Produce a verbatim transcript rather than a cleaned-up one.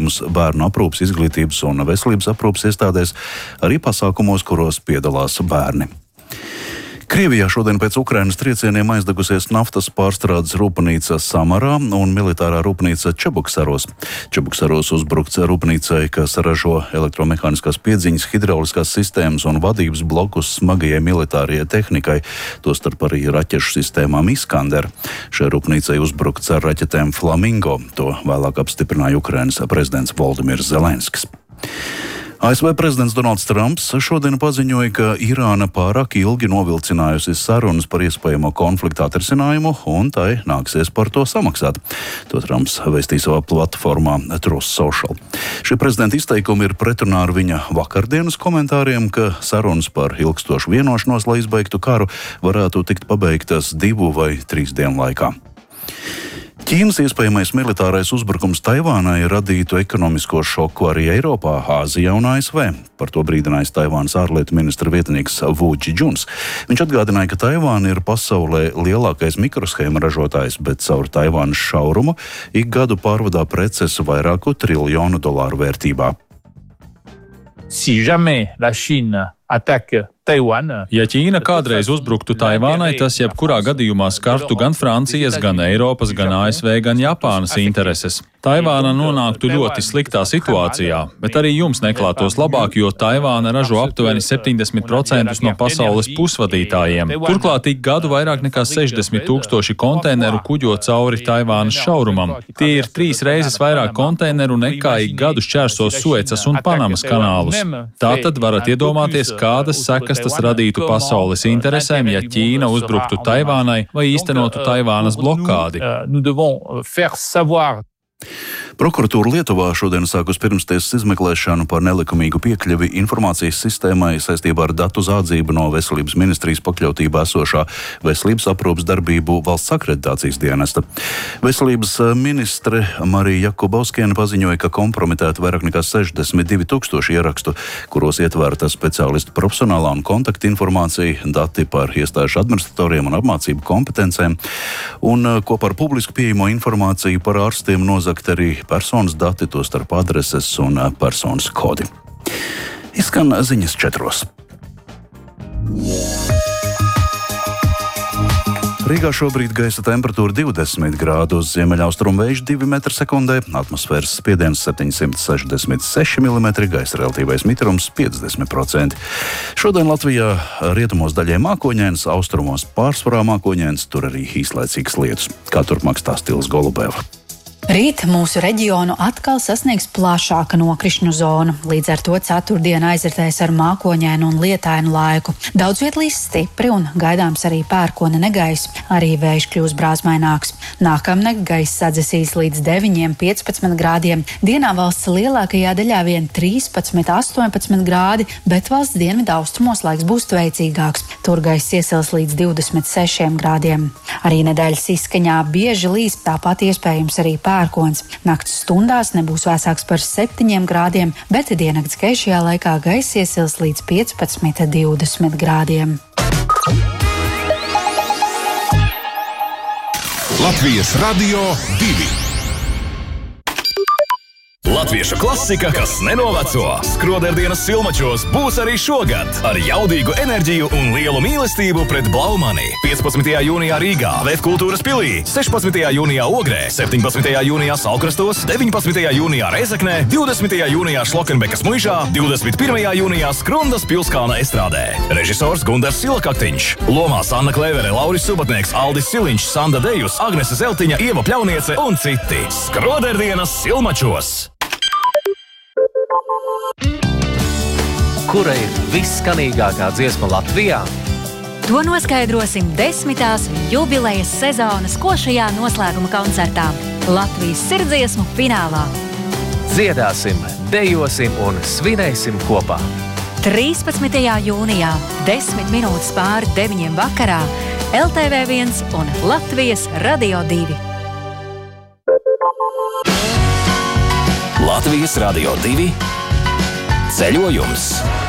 pasākumus bērnu aprūpes, izglītības un veselības aprūpes iestādēs, arī pasākumos, kuros piedalās bērni. Krievijā šodien pēc Ukrainas triecieniem aizdegusies naftas pārstrādes rūpnīca Samarā un militārā rūpnīca Čebuksaros. Čebuksaros uzbrukts rūpnīcai, kas ražo elektromehāniskās piedziņas, hidrauliskās sistēmas un vadības blokus smagajai militārajai tehnikai, tostarp arī raķešu sistēmām Iskander. Šai rūpnīcai uzbrukts ar raķetēm Flamingo. To vēlāk apstiprināja Ukrainas prezidents Voldimirs Zelenskis. A S V prezidents Donalds Trumps šodien paziņoja, ka Irāna pārāk ilgi novilcinājusi sarunas par iespējamo konfliktu atrisinājumu, un tai nāksies par to samaksāt. To Trumps vēstīja savā platformā Truth Social. Šie prezidenta izteikumi ir pretrunā ar viņa vakardienas komentāriem, ka sarunas par ilgstošu vienošanos, lai izbeigtu karu, varētu tikt pabeigtas divu vai trīs dienu laikā. Ķīnas iespējamais militārais uzbrukums Taivānai radītu ekonomisko šoku arī Eiropā, Āzijā un A S V. Par to brīdinājis Taivānas ārlietu ministra vietnieks Wu Zhijun. Viņš atgādināja, ka Taivāna ir pasaulē lielākais mikroshēmu ražotājs, bet caur Taivānas šaurumu ik gadu pārvadā preces vairāku triljonu dolāru vērtībā. Si jamais la Chine attaque Taiwan. Ja Ķīna kādreiz uzbruktu Taivānai, tas jebkurā gadījumā skartu gan Francijas, gan Eiropas, gan A S V, gan Japānas intereses. Taivāna nonāktu ļoti sliktā situācijā, bet arī jums neklātos labāk, jo Taivāna ražo aptuveni septiņdesmit procentus no pasaules pusvadītājiem. Turklāt ik gadu vairāk nekā sešdesmit tūkstoši konteineru kuģo cauri Taivānas šaurumam. Tie ir trīs reizes vairāk konteineru nekā ik gadu šķērso Suecas un Panamas kanālus. Tātad varat iedomāties, kādas sekas tas radītu pasaules interesēm, ja Ķīna uzbruktu Taivānai vai īstenotu Taivānas blokādi. Prokuratūra Lietuvā šodien sākus pirmstiesas izmeklēšanu par nelikumīgu piekļuvi informācijas sistēmai saistībā ar datu zādzību no Veselības ministrijas pakļautībā esošā veselības aprūpes darbību valsts akreditācijas dienesta. Veselības ministre Marija Jakubauskiene paziņoja, ka kompromitēta vairāk nekā sešdesmit divi tūkstoši ierakstu, kuros ietverta speciālistu profesionālā un kontakta informācija, dati par iestāžu administratoriem un apmācību kompetencēm, un kopā ar publisku pieejamo informāciju par ārstiem nozagt arī personas dati, to starp adreses un personas kodi. Izskan ziņas četros. Rīgā šobrīd gaisa temperatūra divdesmit grādu, uz ziemeļaustrumu vējš divi metri sekundē, atmosfēras spiediens septiņsimt sešdesmit seši milimetri, gaisa relatīvais mitrums piecdesmit procenti. Šodien Latvijā rietumos daļai mākoņains, austrumos pārsvarā mākoņains, tur arī īslaicīgs lietus. Kā turpmāk stāsta Ilze Golubeva. Rīt mūsu reģionu atkal sasniegs plašāka nokrišņu zona, līdz ar to ceturtdiena aizritēs ar mākoņainu un lietainu laiku. Daudz viet līs stipri un gaidāms arī pērkona negaiss, arī vējš kļūs brāzmaināks. Nākamnakt gaiss sadzesīs līdz deviņiem piecpadsmit grādiem, dienā valsts lielākajā daļā vien trīspadsmit astoņpadsmit grādi, bet valsts dienvidu austrumos laiks būs tveicīgāks. Tur gaiss iesils līdz divdesmit sešiem grādiem. Arī nedēļas izskaņā bieži līs, tāpat iespējams arī pērkona. Pērkons. Nakts stundās nebūs vēsāks par septiņiem grādiem, bet diennakts gaišajā laikā gaiss iesils līdz piecpadsmit divdesmit grādiem. Latvijas Radio divi. Latviešu klasika, kas nenoveco. Skroderdienas Silmačos būs arī šogad ar jaudīgu enerģiju un lielu mīlestību pret Blaumani. piecpadsmitajā jūnijā Rīgā, Vēf kultūras pilī, sešpadsmitajā jūnijā Ogrē, septiņpadsmitajā jūnijā Salkrastos, deviņpadsmitajā jūnijā Reizeknē, divdesmitajā jūnijā Šlokenbekas muižā, divdesmit pirmajā jūnijā Skrundas Pilskāna estrādē. Režisors Gundars Silakaktiņš. Lomās Anna Klevere, Lauris Subatnieks, Aldis Siliņš, Sanda Dejus, Agnese Zeltiņa, Ieva Pļauniece un citi. Skroderdienas Silmačos! Kura ir visskanīgākā dziesma Latvijā? To noskaidrosim desmitās jubilejas sezonas košajā noslēguma koncertā Latvijas sirdziesmu finālā. Dziedāsim, dejosim un svinēsim kopā. trīspadsmitajā jūnijā, desmit minūtes pāri deviņiem vakarā, L T V viens un Latvijas Radio divi. Latvijas Radio divi ceļojums.